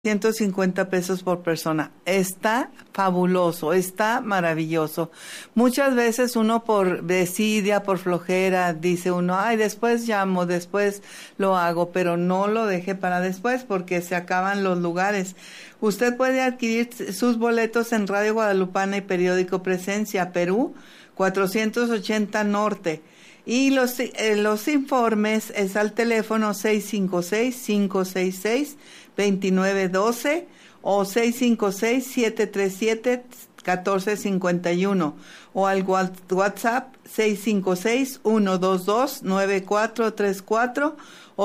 150 pesos por persona. Está fabuloso, está maravilloso. Muchas veces uno por desidia, por flojera, dice uno, ay, después llamo, después lo hago, pero no lo deje para después porque se acaban los lugares. Usted puede adquirir sus boletos en Radio Guadalupana y Periódico Presencia, Perú, 480 Norte. Y los informes es al teléfono 656-566-2912 o 656-737-1451 o al WhatsApp 656-122-9434 o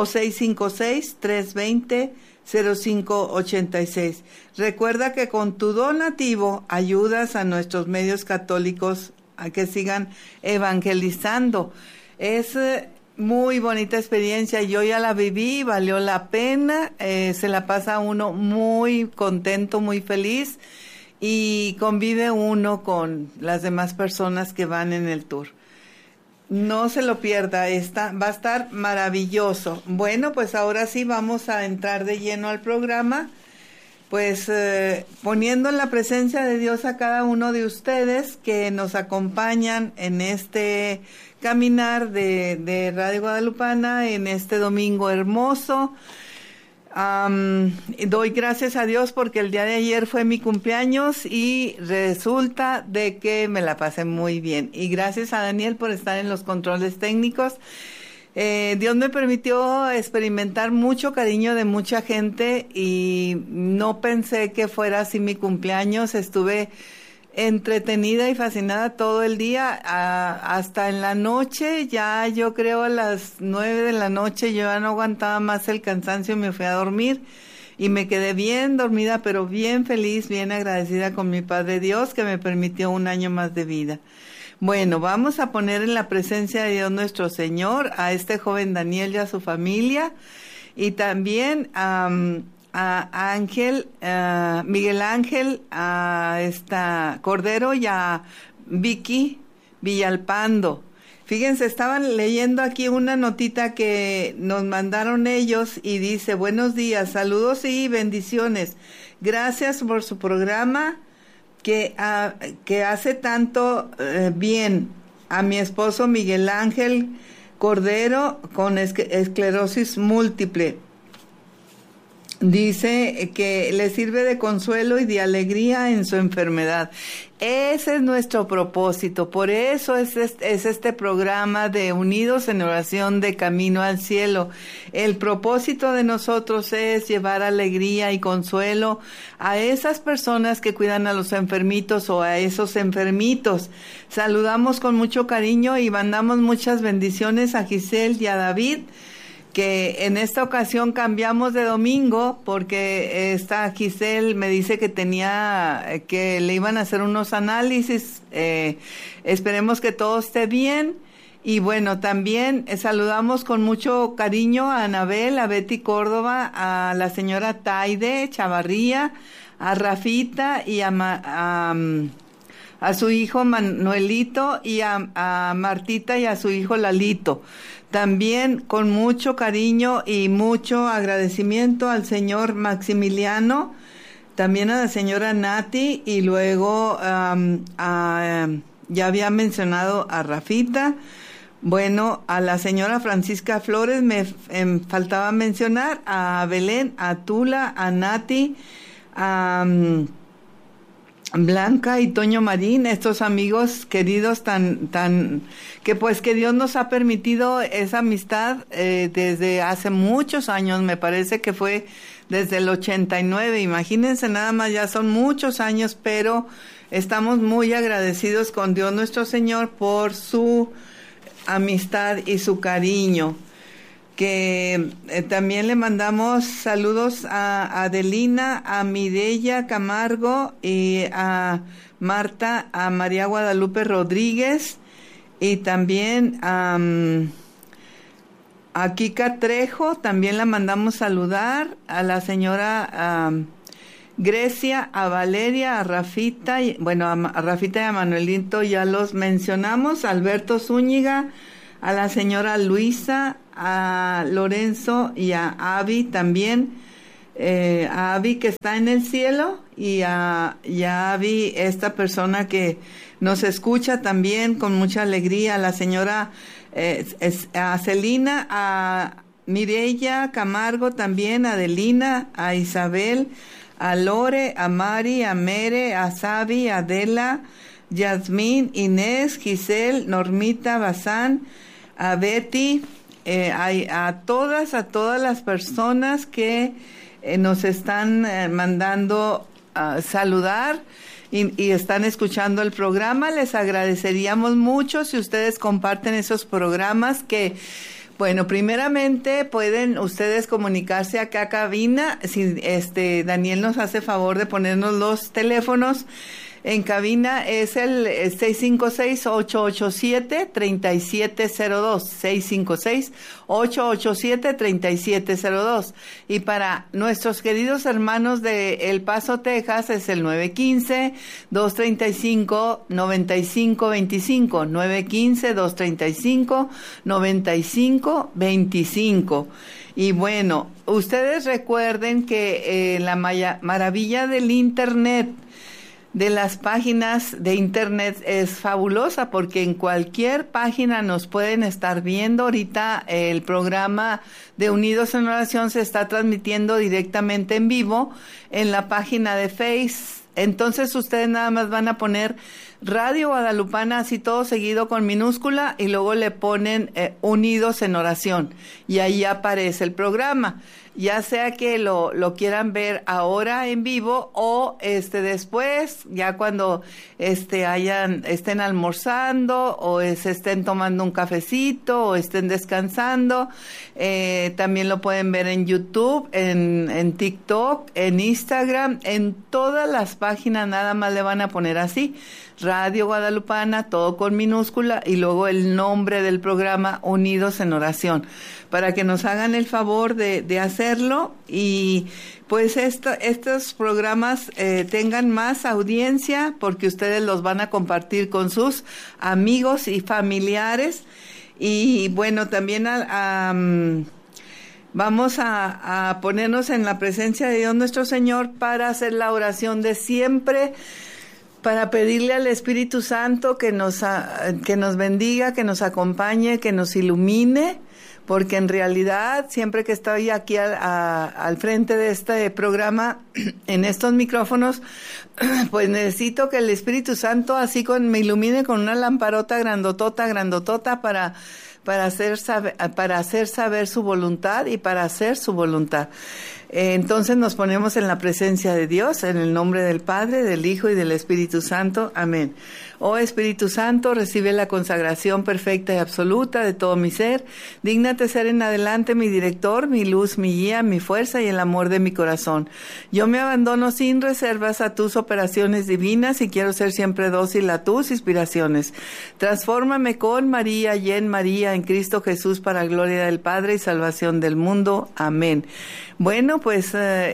656-320-0586. Recuerda que con tu donativo ayudas a nuestros medios católicos a que sigan evangelizando. Es muy bonita experiencia, yo ya la viví, valió la pena, se la pasa uno muy contento, muy feliz y convive uno con las demás personas que van en el tour. No se lo pierda, va a estar maravilloso. Bueno, pues ahora sí vamos a entrar de lleno al programa. Pues poniendo en la presencia de Dios a cada uno de ustedes que nos acompañan en este caminar de Radio Guadalupana, en este domingo hermoso. Doy gracias a Dios porque el día de ayer fue mi cumpleaños y resulta de que me la pasé muy bien. Y gracias a Daniel por estar en los controles técnicos. Dios me permitió experimentar mucho cariño de mucha gente y no pensé que fuera así mi cumpleaños. Estuve entretenida y fascinada todo el día, hasta en la noche, ya yo creo a las 9 de la noche, yo ya no aguantaba más el cansancio y me fui a dormir y me quedé bien dormida, pero bien feliz, bien agradecida con mi Padre Dios que me permitió un año más de vida. Bueno, vamos a poner en la presencia de Dios nuestro Señor a este joven Daniel y a su familia y también a Ángel, Miguel Ángel, a esta Cordero y a Vicky Villalpando. Fíjense, estaban leyendo aquí una notita que nos mandaron ellos y dice, buenos días, saludos y bendiciones. Gracias por su programa que hace tanto bien a mi esposo Miguel Ángel Cordero con esclerosis múltiple. Dice que le sirve de consuelo y de alegría en su enfermedad. Ese es nuestro propósito, por eso es este programa de Unidos en Oración de Camino al Cielo. El propósito de nosotros es llevar alegría y consuelo a esas personas que cuidan a los enfermitos o a esos enfermitos. Saludamos con mucho cariño y mandamos muchas bendiciones a Giselle y a David, que en esta ocasión cambiamos de domingo porque esta Giselle me dice que que le iban a hacer unos análisis. Esperemos que todo esté bien. Y bueno, también saludamos con mucho cariño a Anabel, a Betty Córdoba, a la señora Taide Chavarría, a Rafita y a su hijo Manuelito y a Martita y a su hijo Lalito. También con mucho cariño y mucho agradecimiento al señor Maximiliano, también a la señora Nati y luego ya había mencionado a Rafita. Bueno, a la señora Francisca Flores me faltaba mencionar, a Belén, a Tula, a Nati, a Blanca y Toño Marín, estos amigos queridos que Dios nos ha permitido esa amistad desde hace muchos años, me parece que fue desde el 89, imagínense nada más, ya son muchos años, pero estamos muy agradecidos con Dios nuestro Señor por su amistad y su cariño. Que también le mandamos saludos a Adelina, a Mireya Camargo y a Marta, a María Guadalupe Rodríguez y también a Kika Trejo, también la mandamos saludar, a la señora Grecia, a Valeria, a Rafita, a Rafita y a Manuelito ya los mencionamos, a Alberto Zúñiga, a la señora Luisa, a Lorenzo y a Avi también, a Abby que está en el cielo y a Abby, esta persona que nos escucha también con mucha alegría, a la señora a Celina, a Mireya Camargo también, a Adelina, a Isabel, a Lore, a Mari, a Mere, a Sabi, a Adela, Yasmín, Inés, Giselle, Normita, Bazán, a Betty, a todas las personas que nos están mandando saludar y están escuchando el programa. Les agradeceríamos mucho si ustedes comparten esos programas que, bueno, primeramente pueden ustedes comunicarse acá a cabina. Si Daniel nos hace favor de ponernos los teléfonos en cabina, es el 656-887-3702, 656-887-3702. Y para nuestros queridos hermanos de El Paso, Texas, es el 915-235-9525, 915-235-9525. Y bueno, ustedes recuerden que la maravilla del Internet, de las páginas de Internet, es fabulosa, porque en cualquier página nos pueden estar viendo. Ahorita el programa de Unidos en Oración se está transmitiendo directamente en vivo en la página de Face. Entonces ustedes nada más van a poner Radio Guadalupana, así todo seguido con minúscula, y luego le ponen Unidos en Oración, y ahí aparece el programa. Ya sea que lo quieran ver ahora en vivo o después, ya cuando estén almorzando o estén tomando un cafecito o estén descansando. También lo pueden ver en YouTube, en TikTok, en Instagram, en todas las páginas. Nada más le van a poner así, Radio Guadalupana, todo con minúscula, y luego el nombre del programa, Unidos en Oración, para que nos hagan el favor de hacerlo, y pues estos programas tengan más audiencia, porque ustedes los van a compartir con sus amigos y familiares. Y bueno, también vamos a ponernos en la presencia de Dios nuestro Señor para hacer la oración de siempre, para pedirle al Espíritu Santo que nos bendiga, que nos acompañe, que nos ilumine, porque en realidad siempre que estoy aquí al frente de este programa, en estos micrófonos, pues necesito que el Espíritu Santo me ilumine con una lamparota grandotota para hacer saber su voluntad y para hacer su voluntad. Entonces nos ponemos en la presencia de Dios, en el nombre del Padre, del Hijo y del Espíritu Santo. Amén. Oh Espíritu Santo, recibe la consagración perfecta y absoluta de todo mi ser. Dígnate ser en adelante mi director, mi luz, mi guía, mi fuerza y el amor de mi corazón. Yo me abandono sin reservas a tus operaciones divinas y quiero ser siempre dócil a tus inspiraciones. Transfórmame con María y en María, en Cristo Jesús, para gloria del Padre y salvación del mundo. Amén. Bueno, pues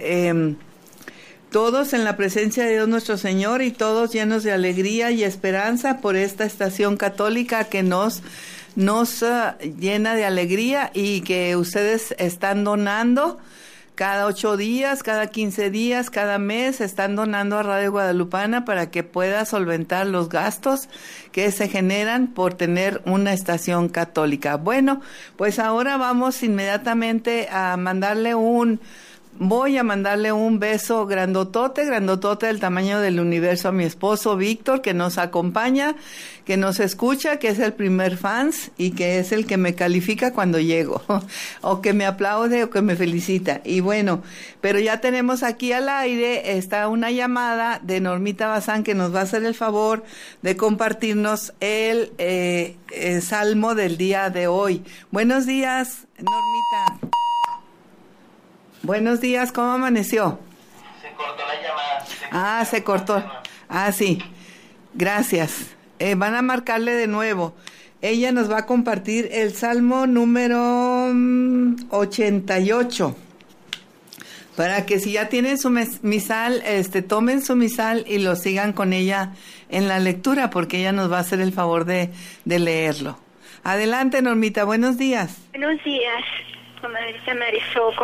todos en la presencia de Dios nuestro Señor y todos llenos de alegría y esperanza por esta estación católica que nos llena de alegría, y que ustedes están donando cada 8 días, cada 15 días, cada mes, están donando a Radio Guadalupana para que pueda solventar los gastos que se generan por tener una estación católica. Bueno, pues ahora vamos inmediatamente a Voy a mandarle un beso grandotote del tamaño del universo a mi esposo Víctor, que nos acompaña, que nos escucha, que es el primer fans y que es el que me califica cuando llego, o que me aplaude o que me felicita. Y bueno, pero ya tenemos aquí al aire, está una llamada de Normita Bazán, que nos va a hacer el favor de compartirnos el salmo del día de hoy. Buenos días, Normita. Buenos días, ¿cómo amaneció? Se cortó la llamada. Se cortó. Sí. Gracias. Van a marcarle de nuevo. Ella nos va a compartir el Salmo número 88. Para que si ya tienen su misal, tomen su misal y lo sigan con ella en la lectura, porque ella nos va a hacer el favor de leerlo. Adelante, Normita, buenos días. Buenos días, comadrita María Soco.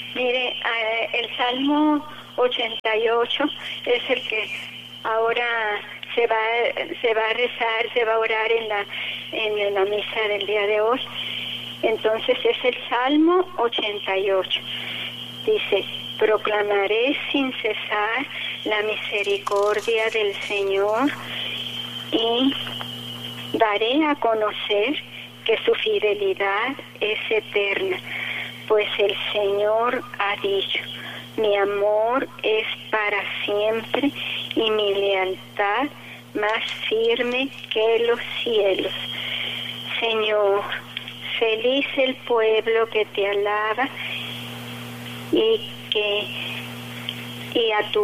Mire, el Salmo 88 es el que ahora se va a rezar, se va a orar en la misa del día de hoy. Entonces es el Salmo 88. Dice: proclamaré sin cesar la misericordia del Señor y daré a conocer que su fidelidad es eterna, pues el Señor ha dicho: mi amor es para siempre y mi lealtad más firme que los cielos. Señor, feliz el pueblo que te alaba y que a tu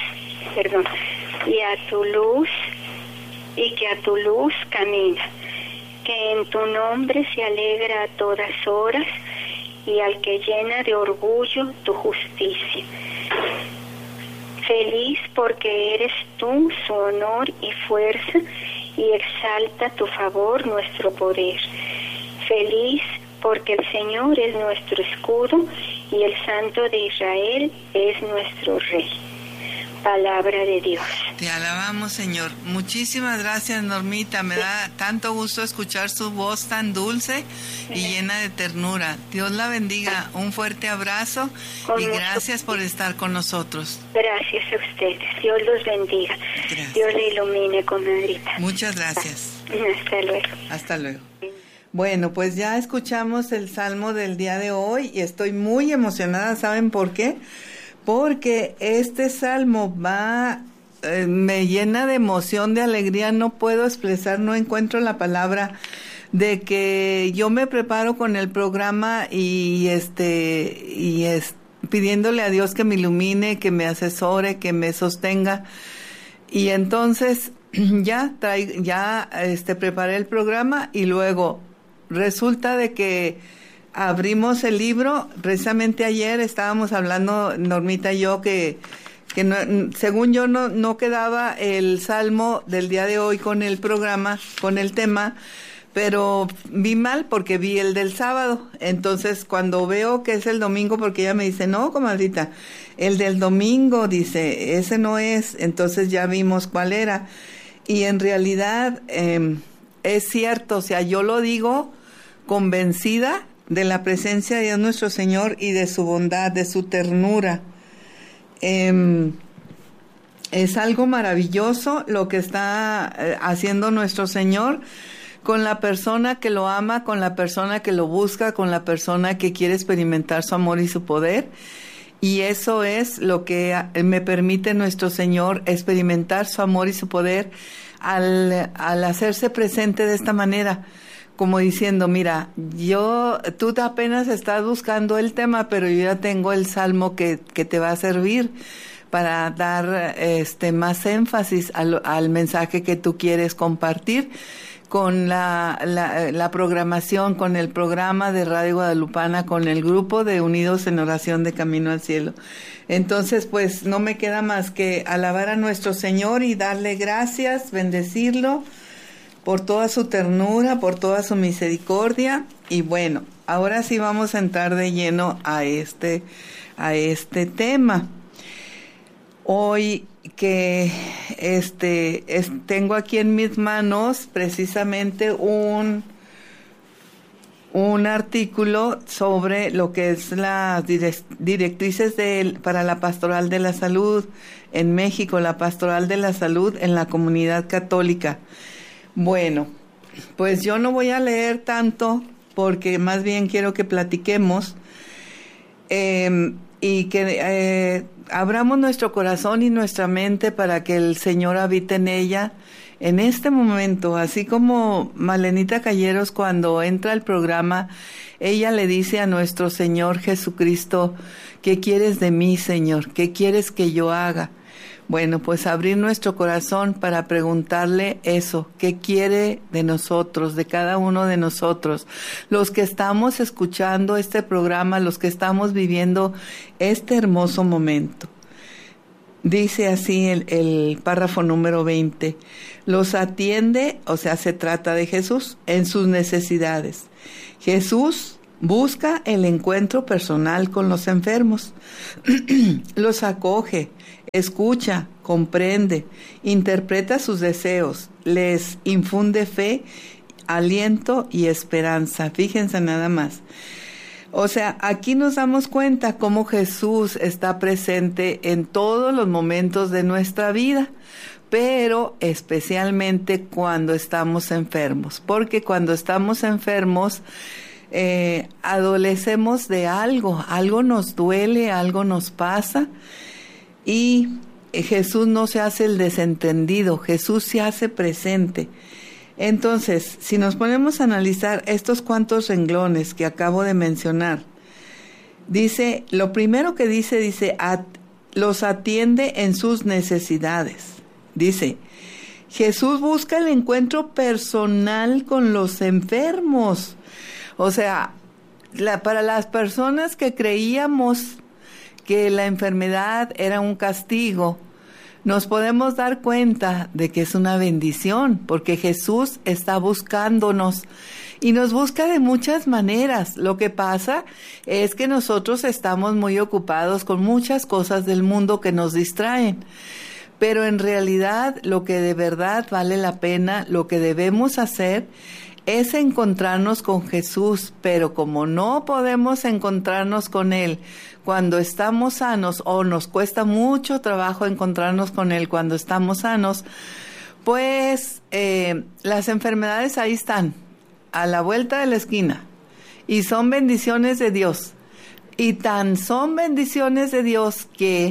luz camina, que en tu nombre se alegra a todas horas y al que llena de orgullo tu justicia. Feliz porque eres tú su honor y fuerza, y exalta tu favor nuestro poder. Feliz porque el Señor es nuestro escudo y el Santo de Israel es nuestro Rey. Palabra de Dios. Te alabamos, Señor. Muchísimas gracias, Normita. Me da tanto gusto escuchar su voz tan dulce y llena de ternura. Dios la bendiga. Un fuerte abrazo y gracias por estar con nosotros. Gracias a ustedes. Dios los bendiga. Gracias. Dios le ilumine, comadrita. Muchas gracias. Hasta luego. Hasta luego. Bueno, pues ya escuchamos el salmo del día de hoy y estoy muy emocionada. ¿Saben por qué? Porque este salmo me llena de emoción, de alegría. No puedo expresar, no encuentro la palabra, de que yo me preparo con el programa y pidiéndole a Dios que me ilumine, que me asesore, que me sostenga. Y entonces preparé el programa y luego resulta de que abrimos el libro. Precisamente ayer estábamos hablando, Normita y yo, que no, según yo no quedaba el salmo del día de hoy con el programa, con el tema, pero vi mal porque vi el del sábado. Entonces cuando veo que es el domingo, porque ella me dice: no, comadrita, el del domingo, dice, ese no es. Entonces ya vimos cuál era. Y en realidad es cierto, o sea, yo lo digo convencida de la presencia de Dios nuestro Señor y de su bondad, de su ternura. Es algo maravilloso lo que está haciendo nuestro Señor con la persona que lo ama, con la persona que lo busca, con la persona que quiere experimentar su amor y su poder. Y eso es lo que me permite nuestro Señor, experimentar su amor y su poder al hacerse presente de esta manera, como diciendo: mira, tú apenas estás buscando el tema, pero yo ya tengo el salmo que te va a servir para dar más énfasis al mensaje que tú quieres compartir con la programación, con el programa de Radio Guadalupana, con el grupo de Unidos en Oración de Camino al Cielo. Entonces, pues no me queda más que alabar a nuestro Señor y darle gracias, bendecirlo por toda su ternura, por toda su misericordia. Y bueno, ahora sí vamos a entrar de lleno a este tema. Hoy que tengo aquí en mis manos precisamente un artículo sobre lo que es las directrices para la pastoral de la salud en México, la pastoral de la salud en la comunidad católica. Bueno, pues yo no voy a leer tanto porque más bien quiero que platiquemos y que abramos nuestro corazón y nuestra mente para que el Señor habite en ella en este momento. Así como Malenita Calleros, cuando entra al programa, ella le dice a nuestro Señor Jesucristo: ¿qué quieres de mí, Señor? ¿Qué quieres que yo haga? Bueno, pues abrir nuestro corazón para preguntarle eso, ¿qué quiere de nosotros, de cada uno de nosotros? Los que estamos escuchando este programa, los que estamos viviendo este hermoso momento. Dice así el párrafo número 20, los atiende, o sea, se trata de Jesús, en sus necesidades. Jesús Busca el encuentro personal con los enfermos. Los acoge, escucha, comprende, interpreta sus deseos, les infunde fe, aliento y esperanza. Fíjense nada más. O sea, aquí nos damos cuenta cómo Jesús está presente en todos los momentos de nuestra vida, pero especialmente cuando estamos enfermos, porque cuando estamos enfermos adolecemos de algo nos duele, algo nos pasa, y Jesús no se hace el desentendido, Jesús se hace presente. Entonces, si nos ponemos a analizar estos cuantos renglones que acabo de mencionar, dice, lo primero que dice, los atiende en sus necesidades. Dice, Jesús busca el encuentro personal con los enfermos. O sea, para las personas que creíamos que la enfermedad era un castigo, nos podemos dar cuenta de que es una bendición, porque Jesús está buscándonos y nos busca de muchas maneras. Lo que pasa es que nosotros estamos muy ocupados con muchas cosas del mundo que nos distraen. Pero en realidad lo que de verdad vale la pena, lo que debemos hacer es encontrarnos con Jesús, pero como no podemos encontrarnos con Él cuando estamos sanos, o nos cuesta mucho trabajo encontrarnos con Él cuando estamos sanos, pues las enfermedades ahí están, a la vuelta de la esquina, y son bendiciones de Dios. Y tan son bendiciones de Dios que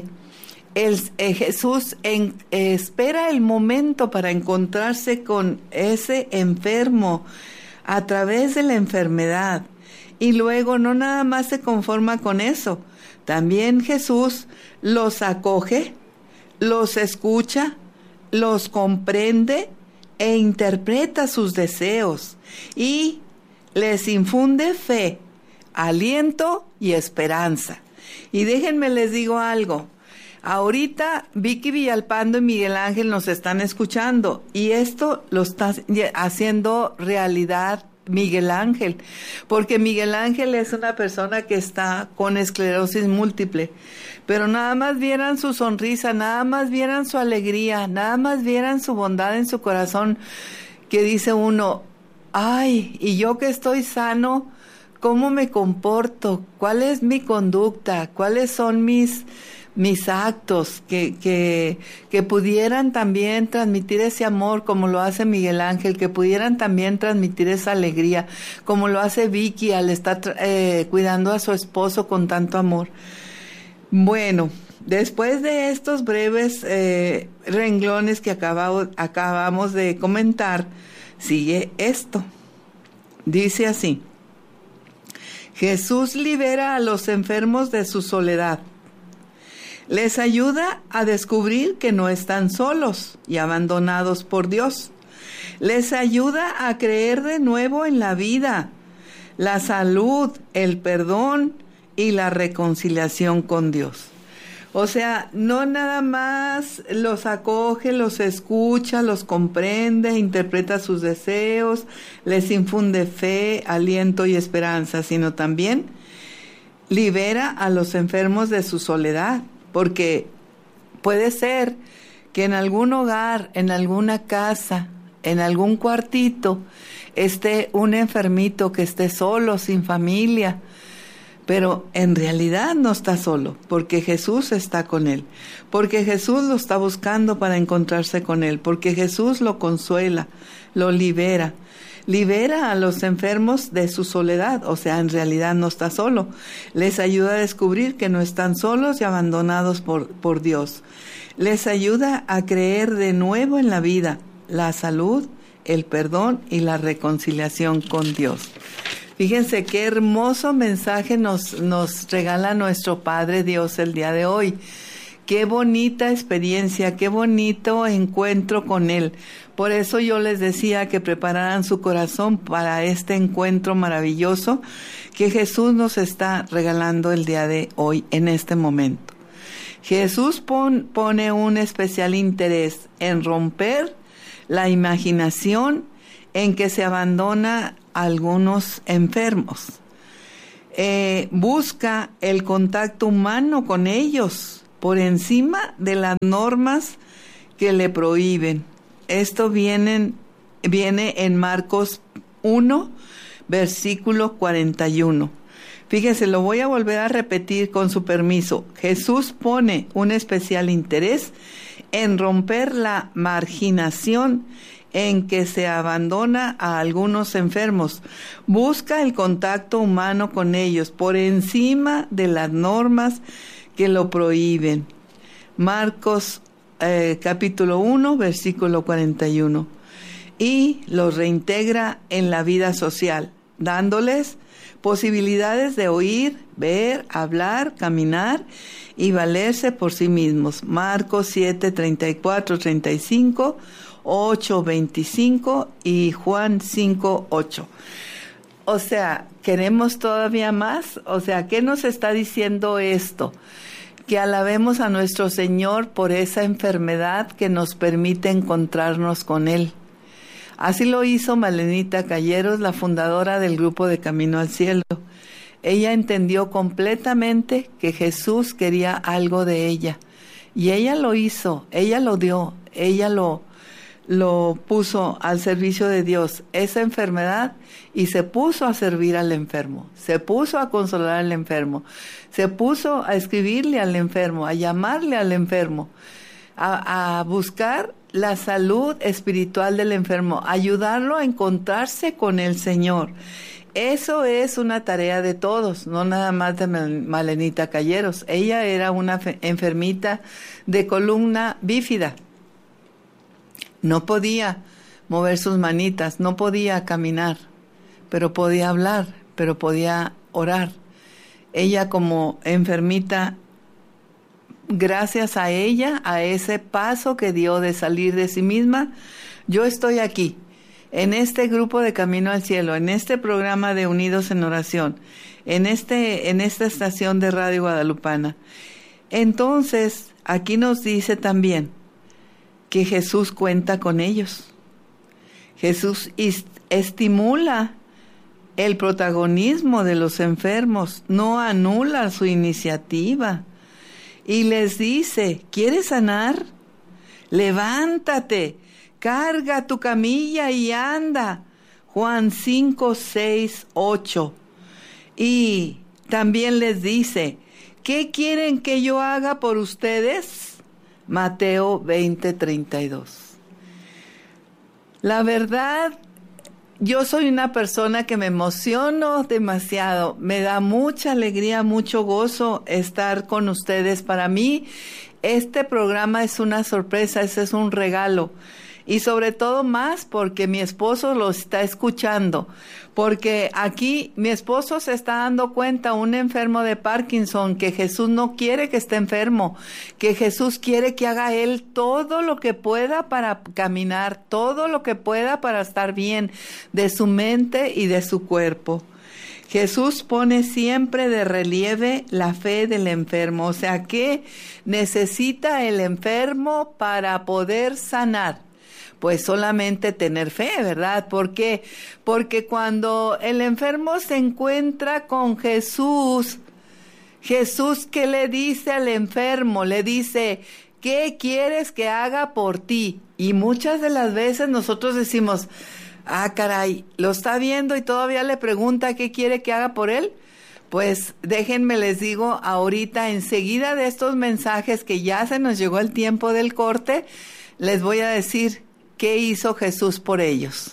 Jesús espera el momento para encontrarse con ese enfermo a través de la enfermedad. Y luego no nada más se conforma con eso. También Jesús los acoge, los escucha, los comprende e interpreta sus deseos y les infunde fe, aliento y esperanza. Y déjenme les digo algo. Ahorita Vicky Villalpando y Miguel Ángel nos están escuchando y esto lo está haciendo realidad Miguel Ángel, porque Miguel Ángel es una persona que está con esclerosis múltiple, pero nada más vieran su sonrisa, nada más vieran su alegría, nada más vieran su bondad en su corazón, que dice uno, ay, y yo que estoy sano, ¿cómo me comporto? ¿Cuál es mi conducta? ¿Cuáles son mis actos que pudieran también transmitir ese amor como lo hace Miguel Ángel, que pudieran también transmitir esa alegría como lo hace Vicky al estar cuidando a su esposo con tanto amor? Bueno, después de estos breves renglones que acabamos de comentar, sigue esto. Dice así: Jesús libera a los enfermos de su soledad. Les ayuda a descubrir que no están solos y abandonados por Dios. Les ayuda a creer de nuevo en la vida, la salud, el perdón y la reconciliación con Dios. O sea, no nada más los acoge, los escucha, los comprende, interpreta sus deseos, les infunde fe, aliento y esperanza, sino también libera a los enfermos de su soledad. Porque puede ser que en algún hogar, en alguna casa, en algún cuartito, esté un enfermito que esté solo, sin familia, pero en realidad no está solo, porque Jesús está con él, porque Jesús lo está buscando para encontrarse con él, porque Jesús lo consuela, lo libera a los enfermos de su soledad, o sea, en realidad no está solo. Les ayuda a descubrir que no están solos y abandonados por Dios. Les ayuda a creer de nuevo en la vida, la salud, el perdón y la reconciliación con Dios. Fíjense qué hermoso mensaje nos regala nuestro Padre Dios el día de hoy. Qué bonita experiencia, qué bonito encuentro con Él. Por eso yo les decía que prepararan su corazón para este encuentro maravilloso que Jesús nos está regalando el día de hoy, en este momento. Jesús pone un especial interés en romper la imaginación en que se abandona a algunos enfermos. busca el contacto humano con ellos por encima de las normas que le prohíben. Esto viene en Marcos 1, versículo 41. Fíjese, lo voy a volver a repetir con su permiso. Jesús pone un especial interés en romper la marginación en que se abandona a algunos enfermos. Busca el contacto humano con ellos por encima de las normas que lo prohíben. Marcos capítulo 1, versículo 41. Y los reintegra en la vida social, dándoles posibilidades de oír, ver, hablar, caminar y valerse por sí mismos. Marcos 7, 34, 35, 8, 25 y Juan 5, 8. O sea, ¿queremos todavía más? O sea, ¿qué nos está diciendo esto? Que alabemos a nuestro Señor por esa enfermedad que nos permite encontrarnos con Él. Así lo hizo Malenita Calleros, la fundadora del grupo de Camino al Cielo. Ella entendió completamente que Jesús quería algo de ella. Y ella lo hizo, ella lo dio, ella lo puso al servicio de Dios, esa enfermedad, y se puso a servir al enfermo, se puso a consolar al enfermo, se puso a escribirle al enfermo, a llamarle al enfermo, a buscar la salud espiritual del enfermo, ayudarlo a encontrarse con el Señor. Eso es una tarea de todos, no nada más de Malenita Calleros. Ella era una enfermita de columna bífida. No podía mover sus manitas, no podía caminar, pero podía hablar, pero podía orar. Ella como enfermita, gracias a ella, a ese paso que dio de salir de sí misma, yo estoy aquí, en este grupo de Camino al Cielo, en este programa de Unidos en Oración, en esta estación de Radio Guadalupana. Entonces, aquí nos dice también que Jesús cuenta con ellos. Jesús estimula el protagonismo de los enfermos, no anula su iniciativa. Y les dice, ¿quieres sanar? Levántate, carga tu camilla y anda. Juan 5, 6, 8. Y también les dice, ¿qué quieren que yo haga por ustedes? Mateo 20, 32. La verdad, yo soy una persona que me emociono demasiado, me da mucha alegría, mucho gozo estar con ustedes. Para mí, este programa es una sorpresa, ese es un regalo. Y sobre todo más porque mi esposo lo está escuchando. Porque aquí mi esposo se está dando cuenta, un enfermo de Parkinson, que Jesús no quiere que esté enfermo, que Jesús quiere que haga él todo lo que pueda para caminar, todo lo que pueda para estar bien de su mente y de su cuerpo. Jesús pone siempre de relieve la fe del enfermo. O sea, ¿qué necesita el enfermo para poder sanar? Pues solamente tener fe, ¿verdad? ¿Por qué? Porque cuando el enfermo se encuentra con Jesús, Jesús, ¿qué le dice al enfermo? Le dice, ¿qué quieres que haga por ti? Y muchas de las veces nosotros decimos, ah, caray, lo está viendo y todavía le pregunta qué quiere que haga por él. Pues déjenme les digo ahorita, enseguida de estos mensajes que ya se nos llegó el tiempo del corte, les voy a decir ¿qué hizo Jesús por ellos?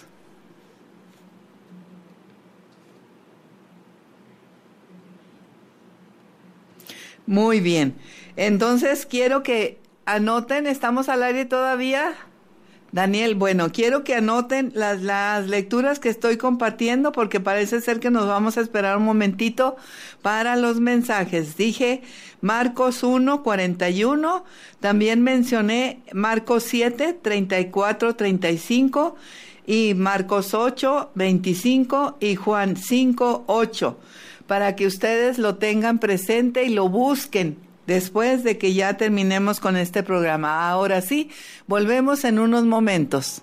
Muy bien. Entonces quiero que anoten, ¿estamos al aire todavía? Daniel, bueno, quiero que anoten las lecturas que estoy compartiendo porque parece ser que nos vamos a esperar un momentito para los mensajes. Dije Marcos 1, 41, también mencioné Marcos 7, 34, 35 y Marcos 8, 25 y Juan 5, 8, para que ustedes lo tengan presente y lo busquen después de que ya terminemos con este programa. Ahora sí, volvemos en unos momentos.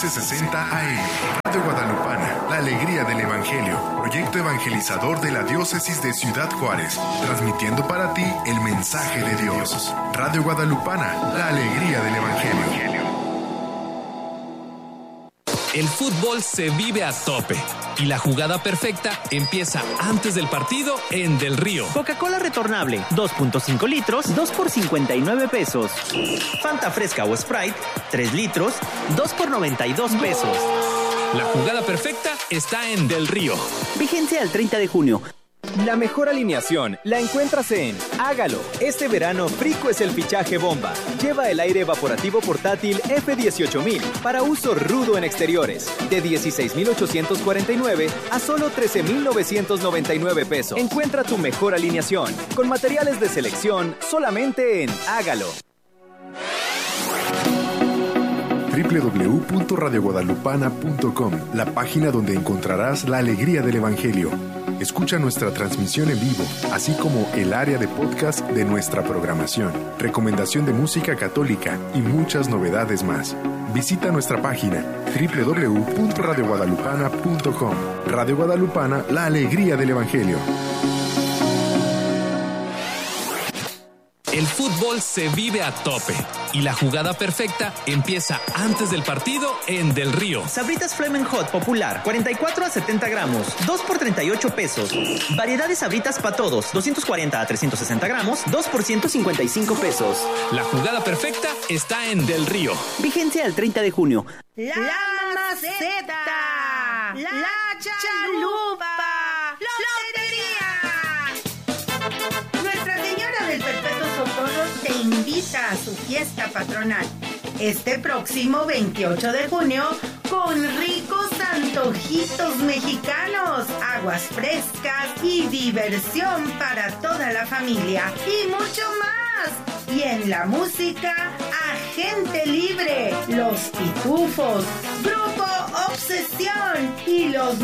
1460 AM. Radio Guadalupana, la alegría del Evangelio. Proyecto evangelizador de la Diócesis de Ciudad Juárez. Transmitiendo para ti el mensaje de Dios. Radio Guadalupana, la alegría del Evangelio. El fútbol se vive a tope y la jugada perfecta empieza antes del partido en Del Río. Coca-Cola retornable, 2.5 litros, 2 por 59 pesos. Fanta fresca o Sprite, 3 litros, 2 por 92 pesos. La jugada perfecta está en Del Río. Vigencia al 30 de junio. La mejor alineación la encuentras en Hágalo. Este verano, Frico es el fichaje bomba. Lleva el aire evaporativo portátil F18000 para uso rudo en exteriores. De 16,849 a solo 13,999 pesos. Encuentra tu mejor alineación con materiales de selección solamente en Hágalo. www.radioguadalupana.com, la página donde encontrarás la alegría del Evangelio. Escucha nuestra transmisión en vivo, así como el área de podcast de nuestra programación, recomendación de música católica y muchas novedades más. Visita nuestra página www.radioguadalupana.com. Radio Guadalupana, la alegría del Evangelio. El fútbol se vive a tope y la jugada perfecta empieza antes del partido en Del Río. Sabritas Flamin' Hot popular, 44 a 70 gramos, 2 por 38 pesos. Variedad de Sabritas para todos, 240 a 360 gramos, 2 por 155 pesos. La jugada perfecta está en Del Río. Vigencia al 30 de junio. La maceta, la chalupa, lotería. Nuestra Señora del Perpetuo Socorro te invita a su fiesta patronal este próximo 28 de junio con ricos antojitos mexicanos, aguas frescas y diversión para toda la familia y mucho más. Y en la música, Agente Libre, Los Pitufos, Grupo Obsesión y los